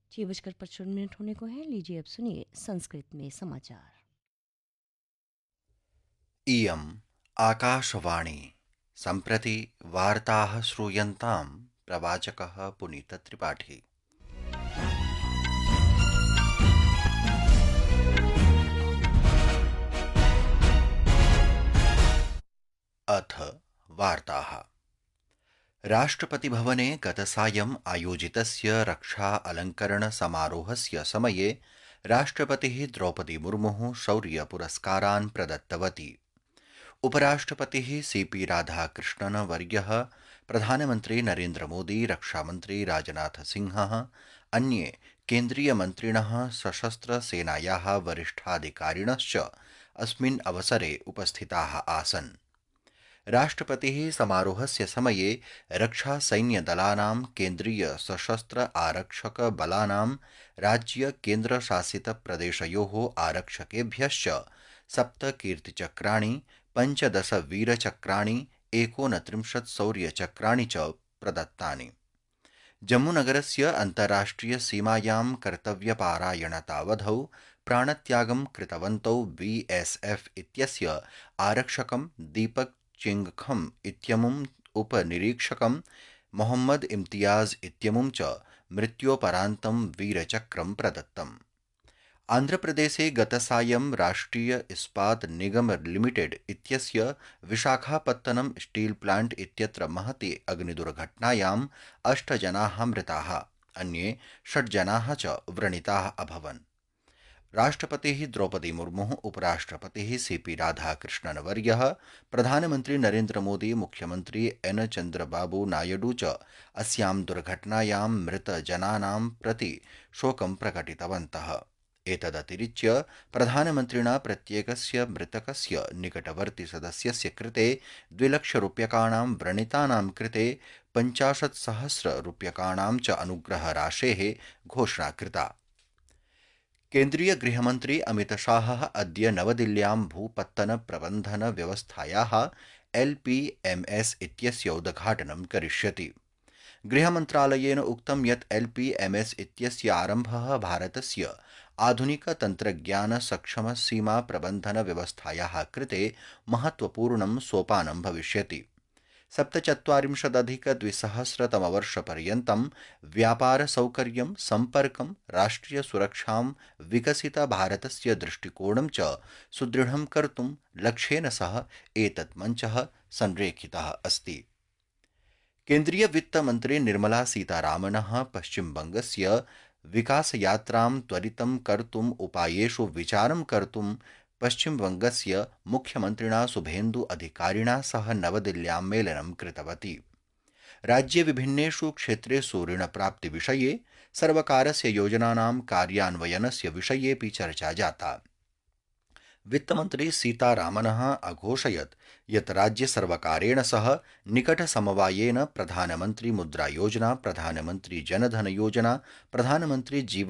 6:55 होने को है। लीजिए अब सुनिए संस्कृत में समाचार। इयम् आकाशवाणी सम्प्रति वार्ताः श्रूयन्तां प्रवाचकः पुनीतत्रिपाठी। अथ वार्ताः। राष्ट्रपतिभवने गतसायम् आयोजितस्य रक्षा अलङ्करण समारोहस्य समये राष्ट्रपतिः द्रौपदी मुर्मुः शौर्यपुरस्कारान् प्रदत्तवती। उपराष्ट्रपतिः सीपी राधाकृष्णन् वर्यः, प्रधानमन्त्री नरेन्द्र मोदी, रक्षामन्त्री राजनाथ सिंहः, अन्ये केन्द्रीयमन्त्रिणः, सशस्त्रसेनायाः वरिष्ठाधिकारिणश्च अस्मिन् अवसरे उपस्थिताः आसन्। राष्ट्रपतिः समारोहस्य समये रक्षासैन्यदलानां, केन्द्रीय सशस्त्र आरक्षक बलानां, राज्य केन्द्रशासितप्रदेशयोः आरक्षकेभ्यश्च 7 कीर्तिचक्राणि, 15 वीरचक्राणि, 39 शौर्यचक्राणि च प्रदत्तानि। जम्मूनगरस्य अन्ताराष्ट्रिय सीमायां कर्तव्यपारायणतावधौ प्राणत्यागं कृतवन्तौ बीएसएफ इत्यस्य आरक्षकं दीपक चिंगखम इत्यमुम्, उपनिरीक्षकं मोहम्मद इम्तियाज इत्यमुं च मृत्योपरान्तं वीरचक्रं प्रदत्तम्। आन्ध्रप्रदेशे गतसायं राष्ट्रिय इस्पात निगम लिमिटेड इत्यस्य विशाखापत्तनम स्टील प्लांट इत्यत्र महती अग्निदुर्घटनायां 8 जनाः मृताः, अन्ये 6 जनाः च व्रणिताः अभवन्। राष्ट्रपतिः द्रौपदी मुर्मुः, उपराष्ट्रपतिः सीपी राधाकृष्णन् वर्यः, प्रधानमन्त्री नरेन्द्र मोदी, मुख्यमन्त्री एन चन्द्रबाबू नायडू च अस्यां दुर्घटनायां मृतजनानां प्रति शोकं प्रकटितवन्तः। एतदतिरिच्य प्रधानमन्त्रिणा प्रत्येकस्य मृतकस्य निकटवर्ति सदस्यस्य कृते 2 लक्षरूप्यकाणां, व्रणितानां कृते 50,000 रूप्यकाणां च अनुग्रहराशेः घोषणा कृता। केन्द्रीय गृहमन्त्री अमितशाहः अद्य नवदिल्ल्यां भूपत्तन प्रबन्धन व्यवस्थायाः एलपीएमएस इत्यस्य उद्घाटनं करिष्यति। गृहमन्त्रालयेन उक्तं यत् एलपीएमएस इत्यस्य आरम्भः भारतस्य आधुनिक तन्त्रज्ञान सक्षम सीमा प्रबन्धन व्यवस्थायाः कृते महत्वपूर्णं सोपानं भविष्यति। 47,200तमवर्षपर्यन्तं व्यापारसौकर्यं, सम्पर्कं, राष्ट्रियसुरक्षां, विकसितभारतस्य दृष्टिकोणं च सुदृढं कर्तुं लक्ष्येन सह एतत् मञ्चः संरेखितः अस्ति। केन्द्रीय वित्तमन्त्री निर्मला सीतारामनः पश्चिमबङ्गस्य विकासयात्रां त्वरितं कर्तुम् उपायेषु विचारं कर्तुं पश्चिमबङ्गस्य मुख्यमन्त्रिणा शुभेन्दु अधिकारिणा सह नवदिल्ल्यां मेलनं कृतवती। राज्ये विभिन्नेषु क्षेत्रेषु ऋणप्राप्तिविषये, सर्वकारस्य योजनानां कार्यान्वयनस्य विषयेऽपि चर्चा जाता। वित्तमन्त्री सीतारामनः अघोषयत् यत् राज्यसर्वकारेण सह निकटसमवायेन प्रधानमन्त्री मुद्रा योजना, प्रधानमन्त्री जनधन योजना, प्रधानमन्त्री जीवन